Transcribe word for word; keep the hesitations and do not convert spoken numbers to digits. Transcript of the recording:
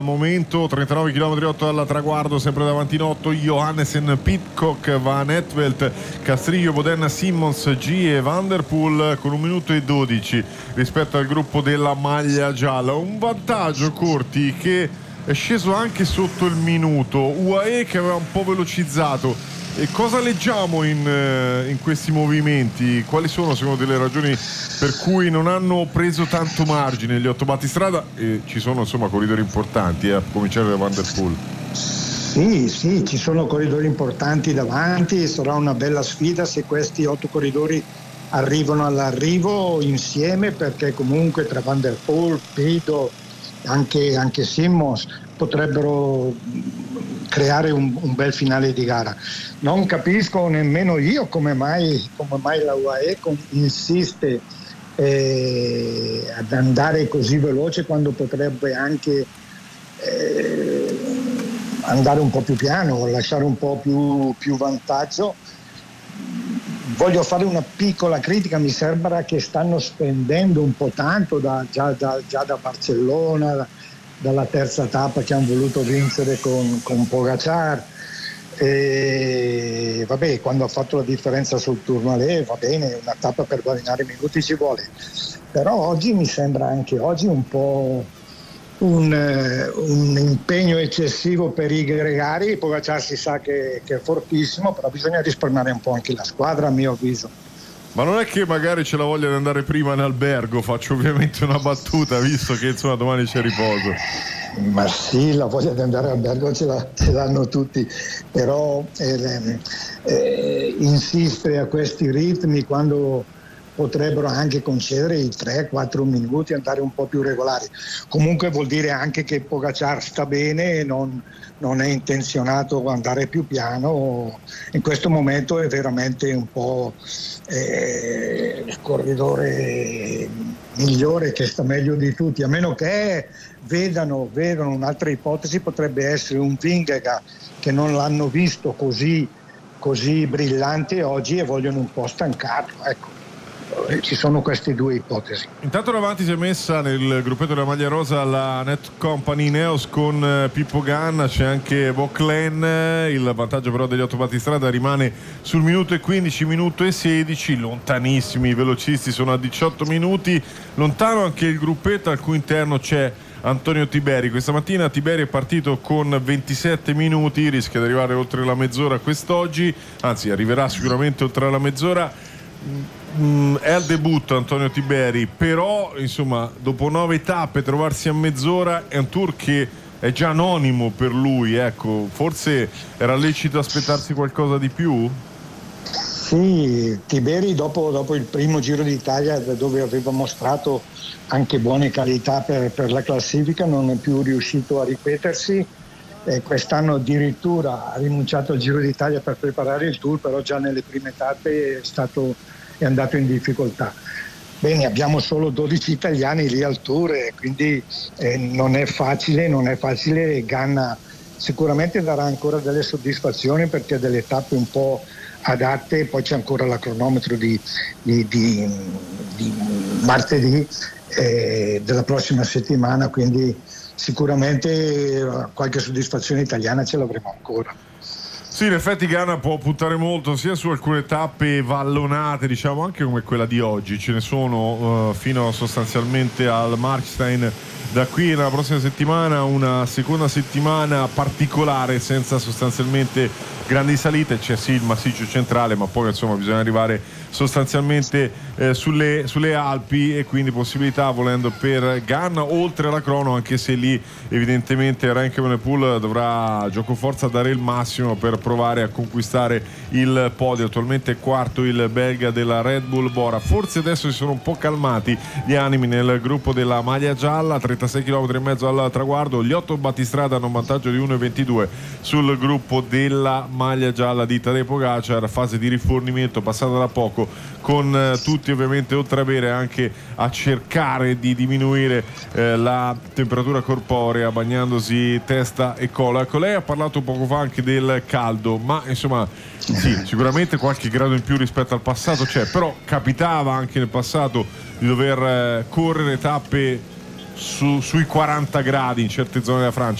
Momento, trentanove chilometri otto dal traguardo, sempre davanti in otto Johannesen, Pidcock, Van Etvelt, Castriglio, Boden, Simmons, G e Van der Poel con un minuto e dodici rispetto al gruppo della maglia gialla. Un vantaggio, Corti, che è sceso anche sotto il minuto. U A E che aveva un po' velocizzato. E cosa leggiamo in, in questi movimenti? Quali sono secondo te le ragioni per cui non hanno preso tanto margine gli otto battistrada? E ci sono insomma corridori importanti, eh, a cominciare da Van der Poel. Sì, sì, ci sono corridori importanti davanti, sarà una bella sfida se questi otto corridori arrivano all'arrivo insieme, perché comunque tra Van der Poel, Pido, anche, anche Simmons potrebbero creare un, un bel finale di gara. Non capisco nemmeno io come mai, come mai la U A E con, insiste eh, ad andare così veloce quando potrebbe anche eh, andare un po' più piano, lasciare un po' più, più vantaggio. Voglio fare una piccola critica, mi sembra che stanno spendendo un po' tanto da, già, da, già da Barcellona, da, dalla terza tappa che hanno voluto vincere con, con Pogacar. E vabbè, quando ha fatto la differenza sul Tourmalet va bene, una tappa per guadagnare minuti ci vuole, però oggi mi sembra anche oggi un po' un, un impegno eccessivo per i gregari. Pogacar si sa che, che è fortissimo, però bisogna risparmiare un po' anche la squadra, a mio avviso. Ma non è che magari c'è la voglia di andare prima in albergo? Faccio ovviamente una battuta, visto che insomma domani c'è riposo. Ma sì, la voglia di andare albergo ce, la, ce l'hanno tutti, però eh, eh, insistere a questi ritmi quando potrebbero anche concedere i tre quattro minuti, andare un po' più regolari. Comunque vuol dire anche che Pogacar sta bene e non, non è intenzionato ad andare più piano. In questo momento è veramente un po' eh, il corridore migliore, che sta meglio di tutti, a meno che vedano, vedano un'altra ipotesi potrebbe essere un Vingegaard, che non l'hanno visto così, così brillante oggi e vogliono un po' stancarlo, ecco. Ci sono queste due ipotesi. Intanto davanti si è messa nel gruppetto della maglia rosa la Net Company Neos con Pippo Ganna, c'è anche Vauclain. Il vantaggio però degli otto battistrada rimane sul minuto e quindici, minuto e sedici, lontanissimi i velocisti, sono a diciotto minuti, lontano anche il gruppetto al cui interno c'è Antonio Tiberi. Questa mattina Tiberi è partito con ventisette minuti, rischia di arrivare oltre la mezz'ora quest'oggi, anzi arriverà sicuramente oltre la mezz'ora. Mm, è al debutto Antonio Tiberi, però insomma dopo nove tappe trovarsi a mezz'ora è un tour che è già anonimo per lui, ecco, forse era lecito aspettarsi qualcosa di più? Sì, Tiberi dopo, dopo il primo Giro d'Italia, dove aveva mostrato anche buone qualità per, per la classifica, non è più riuscito a ripetersi. Eh, quest'anno addirittura ha rinunciato al Giro d'Italia per preparare il Tour, però già nelle prime tappe è stato è andato in difficoltà. Bene, abbiamo solo dodici italiani lì al Tour e quindi eh, non è facile, non è facile. Ganna sicuramente darà ancora delle soddisfazioni perché ha delle tappe un po' adatte, poi c'è ancora la cronometro di, di, di, di martedì eh, della prossima settimana, quindi sicuramente qualche soddisfazione italiana ce l'avremo ancora. Sì, in effetti Ganna può puntare molto sia su alcune tappe vallonate, diciamo, anche come quella di oggi. Ce ne sono uh, fino sostanzialmente al Markstein. Da qui alla prossima settimana una seconda settimana particolare senza sostanzialmente grandi salite. C'è sì il massiccio centrale, ma poi insomma bisogna arrivare sostanzialmente eh, sulle, sulle Alpi, e quindi possibilità volendo per Ganna oltre alla crono, anche se lì evidentemente Renke Evenepoel dovrà gioco forza dare il massimo per provare a conquistare il podio. Attualmente è quarto il belga della Red Bull Bora. Forse adesso si sono un po' calmati gli animi nel gruppo della maglia gialla, trentasei chilometri e mezzo al traguardo, gli otto battistrada hanno un vantaggio di uno e ventidue sul gruppo della maglia gialla di Tadej Pogacar, fase di rifornimento passata da poco, con eh, tutti ovviamente oltre a bere anche a cercare di diminuire eh, la temperatura corporea bagnandosi testa e collo. Ecco, lei ha parlato poco fa anche del caldo, ma insomma sì, sicuramente qualche grado in più rispetto al passato c'è, però capitava anche nel passato di dover eh, correre tappe su, sui quaranta gradi in certe zone della Francia.